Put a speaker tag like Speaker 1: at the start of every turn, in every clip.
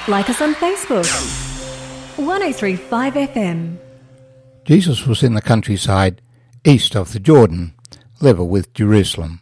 Speaker 1: Like us on Facebook. 1035 FM.
Speaker 2: Jesus was in the countryside east of the Jordan, level with Jerusalem.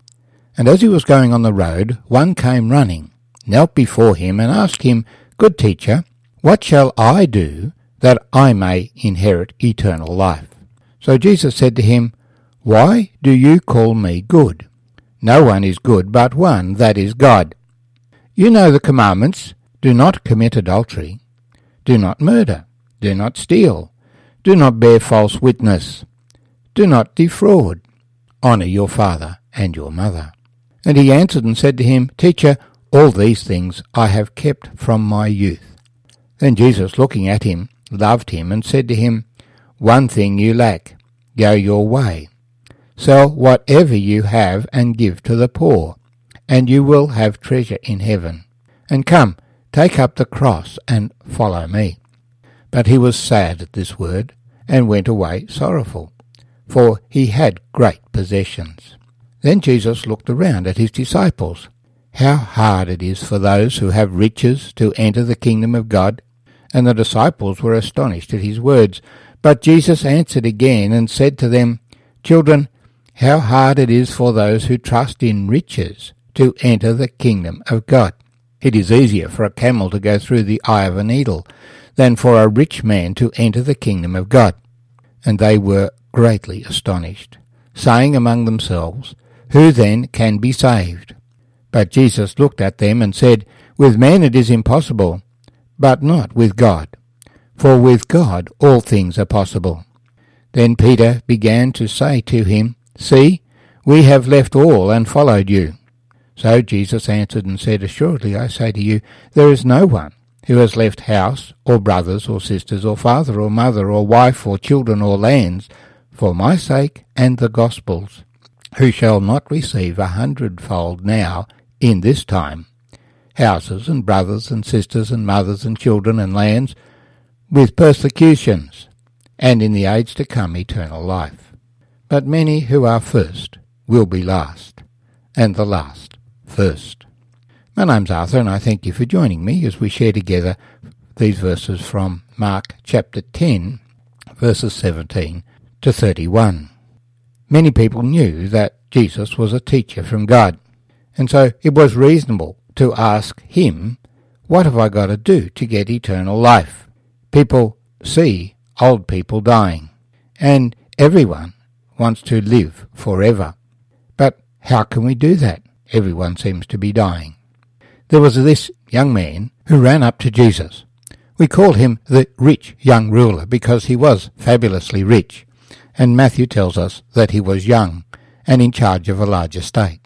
Speaker 2: And as he was going on the road, one came running, knelt before him, and asked him, "Good teacher, what shall I do that I may inherit eternal life?" So Jesus said to him, "Why do you call me good? No one is good but one, that is God. You know the commandments: do not commit adultery, do not murder, do not steal, do not bear false witness, do not defraud, honour your father and your mother." And he answered and said to him, "Teacher, all these things I have kept from my youth." Then Jesus, looking at him, loved him and said to him, "One thing you lack. Go your way. Sell whatever you have and give to the poor, and you will have treasure in heaven. And come, take up the cross and follow me." But he was sad at this word, and went away sorrowful, for he had great possessions. Then Jesus looked around at his disciples. "How hard it is for those who have riches to enter the kingdom of God." And the disciples were astonished at his words. But Jesus answered again and said to them, "Children, how hard it is for those who trust in riches to enter the kingdom of God. It is easier for a camel to go through the eye of a needle than for a rich man to enter the kingdom of God." And they were greatly astonished, saying among themselves, "Who then can be saved?" But Jesus looked at them and said, "With men it is impossible, but not with God. For with God all things are possible." Then Peter began to say to him, "See, we have left all and followed you." So Jesus answered and said, "Assuredly I say to you, there is no one who has left house, or brothers, or sisters, or father, or mother, or wife, or children, or lands, for my sake and the gospel's, who shall not receive 100-fold now in this time, houses, and brothers, and sisters, and mothers, and children, and lands, with persecutions, and in the age to come eternal life. But many who are first will be last, and the last first." My name's Arthur, and I thank you for joining me as we share together these verses from Mark chapter 10, verses 17 to 31. Many people knew that Jesus was a teacher from God, and so it was reasonable to ask him, "What have I got to do to get eternal life?" People see old people dying, and everyone wants to live forever. But how can we do that? Everyone seems to be dying. There was this young man who ran up to Jesus. We call him the rich young ruler because he was fabulously rich, and Matthew tells us that he was young and in charge of a large estate.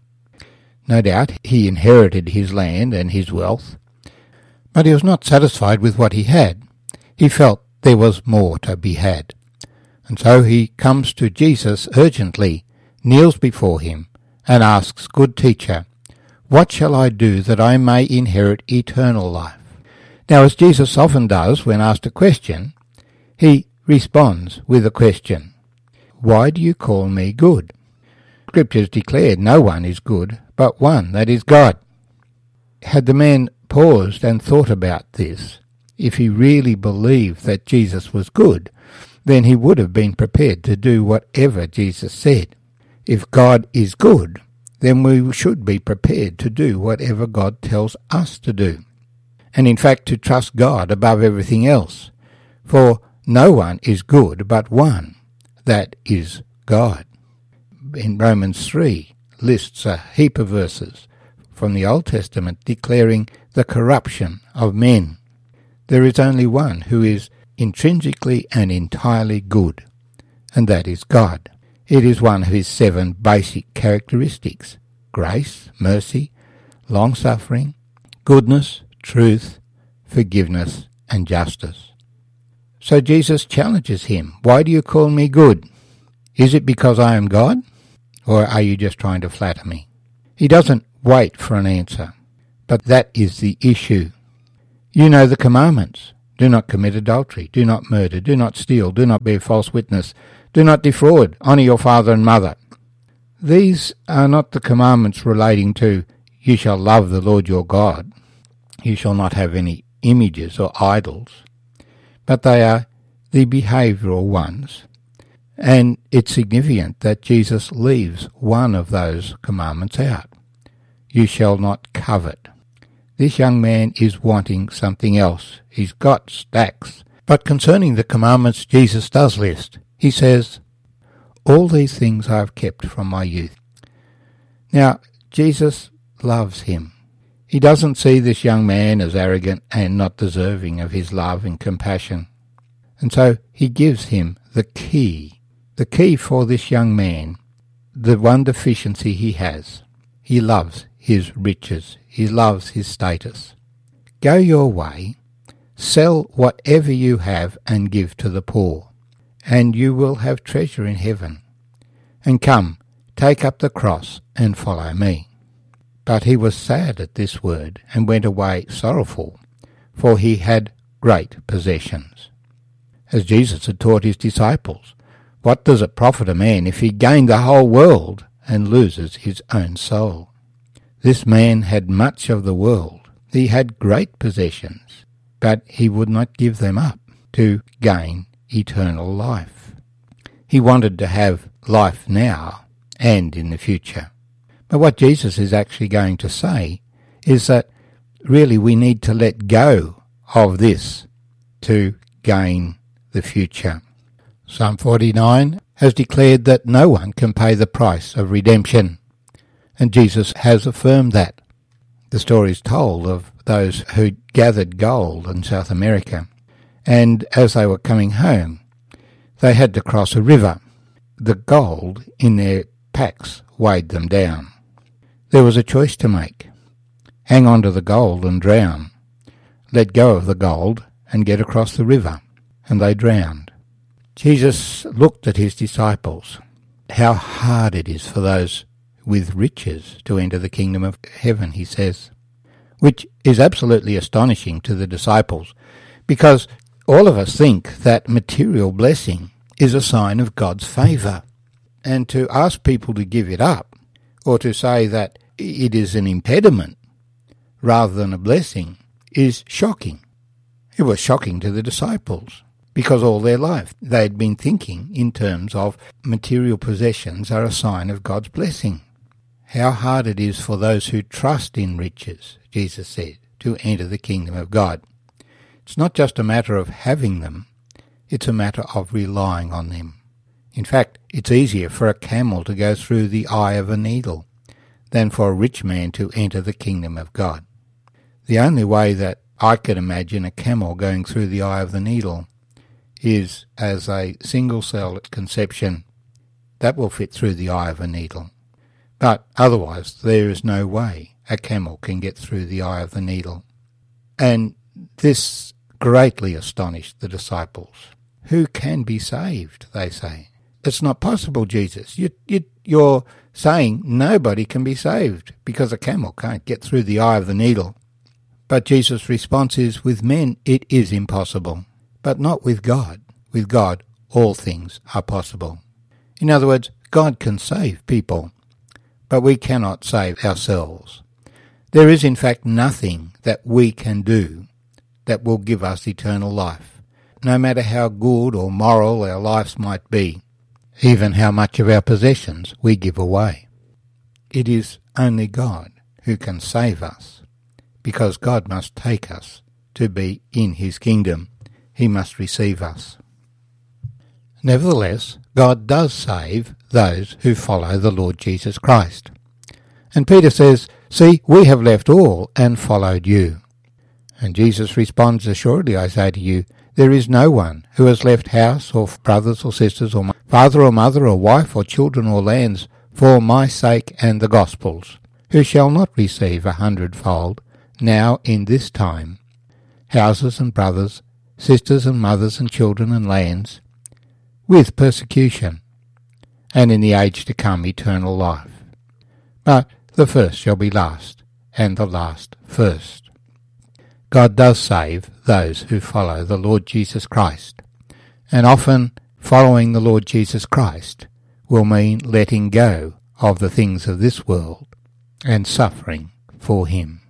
Speaker 2: No doubt he inherited his land and his wealth, but he was not satisfied with what he had. He felt there was more to be had. And so he comes to Jesus urgently, kneels before him, and asks, "Good teacher, what shall I do that I may inherit eternal life?" Now, as Jesus often does when asked a question, he responds with a question. "Why do you call me good?" Scriptures declared no one is good but one, that is God. Had the man paused and thought about this, if he really believed that Jesus was good, then he would have been prepared to do whatever Jesus said. If God is good, then we should be prepared to do whatever God tells us to do, and in fact to trust God above everything else. For no one is good but one, that is God. In Romans 3 lists a heap of verses from the Old Testament declaring the corruption of men. There is only one who is intrinsically and entirely good, and that is God. It is one of his 7 basic characteristics: grace, mercy, long-suffering, goodness, truth, forgiveness, and justice. So Jesus challenges him, "Why do you call me good? Is it because I am God? Or are you just trying to flatter me?" He doesn't wait for an answer, but that is the issue. You know the commandments. Do not commit adultery, do not murder, do not steal, do not bear false witness, do not defraud, honour your father and mother. These are not the commandments relating to you shall love the Lord your God, you shall not have any images or idols, but they are the behavioural ones. And it's significant that Jesus leaves one of those commandments out. You shall not covet. This young man is wanting something else. He's got stacks. But concerning the commandments, Jesus does list. He says, all these things I have kept from my youth. Now, Jesus loves him. He doesn't see this young man as arrogant and not deserving of his love and compassion. And so he gives him the key for this young man, the one deficiency he has. He loves his riches. He loves his status. Go your way, sell whatever you have and give to the poor, and you will have treasure in heaven. And come, take up the cross and follow me. But he was sad at this word, and went away sorrowful, for he had great possessions. As Jesus had taught his disciples, what does it profit a man if he gain the whole world and loses his own soul? This man had much of the world. He had great possessions, but he would not give them up to gain eternal life. He wanted to have life now and in the future. But what Jesus is actually going to say is that really we need to let go of this to gain the future. Psalm 49 has declared that no one can pay the price of redemption, and Jesus has affirmed that. The story is told of those who gathered gold in South America, and as they were coming home, they had to cross a river. The gold in their packs weighed them down. There was a choice to make. Hang on to the gold and drown. Let go of the gold and get across the river, and they drowned. Jesus looked at his disciples. How hard it is for those with riches to enter the kingdom of heaven, he says, which is absolutely astonishing to the disciples, because all of us think that material blessing is a sign of God's favour, and to ask people to give it up, or to say that it is an impediment rather than a blessing, is shocking. It was shocking to the disciples, because all their life they had been thinking in terms of material possessions are a sign of God's blessing. How hard it is for those who trust in riches, Jesus said, to enter the kingdom of God. It's not just a matter of having them, it's a matter of relying on them. In fact, it's easier for a camel to go through the eye of a needle than for a rich man to enter the kingdom of God. The only way that I could imagine a camel going through the eye of the needle is as a single cell at conception. That will fit through the eye of a needle. But otherwise there is no way a camel can get through the eye of the needle. And this greatly astonished the disciples. Who can be saved, they say. It's not possible, Jesus. You're saying nobody can be saved because a camel can't get through the eye of the needle. But Jesus' response is, with men it is impossible, but not with God. With God all things are possible. In other words, God can save people, but we cannot save ourselves. There is in fact nothing that we can do that will give us eternal life, no matter how good or moral our lives might be, even how much of our possessions we give away. It is only God who can save us, because God must take us to be in his kingdom. He must receive us. Nevertheless, God does save those who follow the Lord Jesus Christ. And Peter says, "See, we have left all and followed you." And Jesus responds, "Assuredly I say to you, there is no one who has left house or brothers or sisters or father or mother or wife or children or lands for my sake and the gospel's, who shall not receive 100-fold now in this time, houses and brothers, sisters and mothers and children and lands, with persecution, and in the age to come eternal life. But the first shall be last, and the last first." God does save those who follow the Lord Jesus Christ, and often following the Lord Jesus Christ will mean letting go of the things of this world and suffering for him.